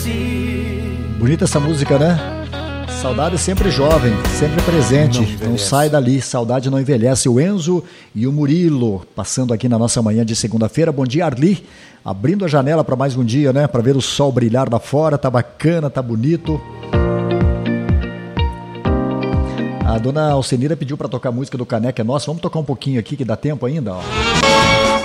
Bonita essa música, né? Saudade sempre jovem, sempre presente, não sai dali, saudade não envelhece. O Enzo e o Murilo passando aqui na nossa manhã de segunda-feira. Bom dia, Arli, abrindo a janela para mais um dia, né? Para ver o sol brilhar lá fora, tá bacana, tá bonito. A dona Alcenira pediu para tocar a música do Caneca é Nossa. Vamos tocar um pouquinho aqui que dá tempo ainda, ó.